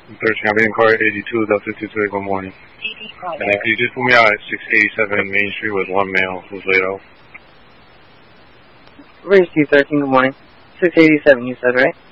13, I'm being car 82, Delta 23, good morning. And then could you just put me out at 687 Main Street with one male who's laid out? Race 213, good morning. 687, you said, right?